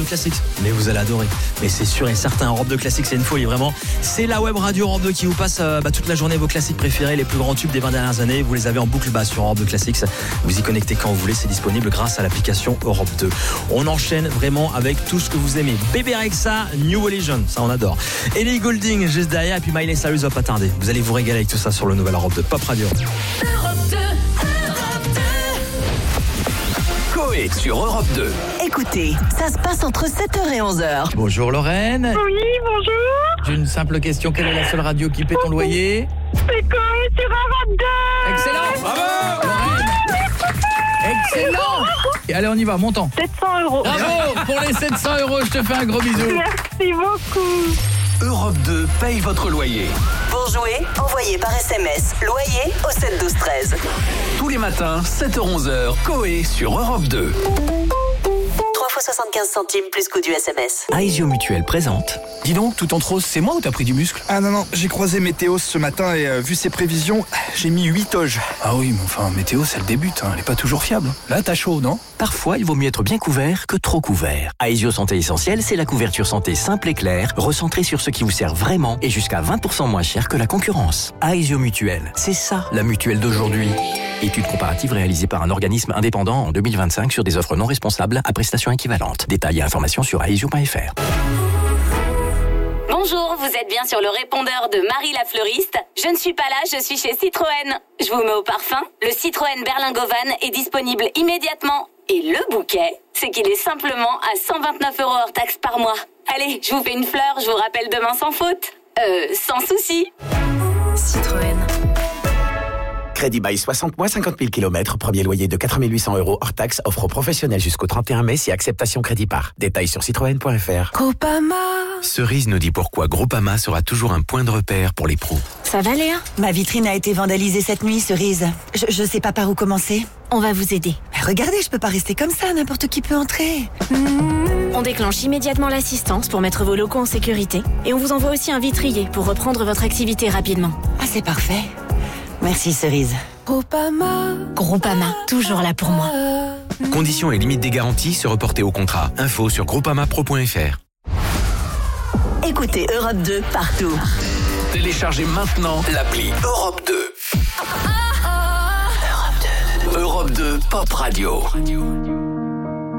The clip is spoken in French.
Classique, mais vous allez adorer. Mais c'est sûr et certain, Europe 2 Classique, c'est une folie vraiment. C'est la web radio Europe 2 qui vous passe toute la journée vos classiques préférés, les plus grands tubes des 20 dernières années. Vous les avez en boucle sur Europe 2 Classique. Vous y connectez quand vous voulez, c'est disponible grâce à l'application Europe 2. On enchaîne vraiment avec tout ce que vous aimez. Bébé Rexha, New Religion, ça on adore. Ellie Goulding juste derrière, et puis Miley Cyrus va pas tarder. Vous allez vous régaler avec tout ça sur le nouvel Europe 2 Pop Radio. Europe 2. Coé sur Europe 2. Écoutez, ça se passe entre 7h et 11h. Bonjour Lorraine. Oui, bonjour. J'ai une simple question. Quelle est la seule radio qui paie ton loyer? C'est Coé sur Europe 2. Excellent. Bravo Lorraine. Excellent. Et allez, on y va, montant. 700 euros. Bravo. Pour les 700 euros, je te fais un gros bisou. Merci beaucoup. Europe 2 paye votre loyer. Pour jouer, envoyez par SMS loyer au 7 12 13. Tous les matins, 7h-11h, Coé sur Europe 2. 3 fois 75 centimes plus coût du SMS. Aesio Mutuelle présente. Dis donc, tout en rose, c'est moi ou t'as pris du muscle? Ah non, j'ai croisé Météo ce matin et vu ses prévisions, j'ai mis 8 oges. Ah oui, mais enfin, Météo, ça le débute, elle est pas toujours fiable. Là, t'as chaud, non? Parfois, il vaut mieux être bien couvert que trop couvert. Aesio Santé Essentielle, c'est la couverture santé simple et claire, recentrée sur ce qui vous sert vraiment et jusqu'à 20% moins cher que la concurrence. Aesio Mutuelle, c'est ça, la mutuelle d'aujourd'hui. Étude comparative réalisée par un organisme indépendant en 2025 sur des offres non responsables à prestations équivalentes. Détails et informations sur aesio.fr. Bonjour, vous êtes bien sur le répondeur de Marie la fleuriste. Je ne suis pas là, je suis chez Citroën. Je vous mets au parfum. Le Citroën Berlingovan est disponible immédiatement. Et le bouquet, c'est qu'il est simplement à 129 € hors taxe par mois. Allez, je vous fais une fleur, je vous rappelle demain sans faute. Sans souci. Citroën. Crédit bail 60 mois, 50 000 km. Premier loyer de 4 800 € hors taxe. Offre professionnelle jusqu'au 31 mai si acceptation crédit par. Détails sur citroën.fr. Groupama. Cerise nous dit pourquoi Groupama sera toujours un point de repère pour les pros. Ça va, Léa? Ma vitrine a été vandalisée cette nuit, Cerise. Je sais pas par où commencer. On va vous aider. Mais regardez, je peux pas rester comme ça, n'importe qui peut entrer. On déclenche immédiatement l'assistance pour mettre vos locaux en sécurité. Et on vous envoie aussi un vitrier pour reprendre votre activité rapidement. Ah, c'est parfait. Merci, Cerise. Groupama, toujours là pour moi. Conditions et limites des garanties se reporter au contrat. Info sur groupamapro.fr. Écoutez Europe 2 partout. Téléchargez maintenant l'appli Europe 2. Europe 2 Pop Radio.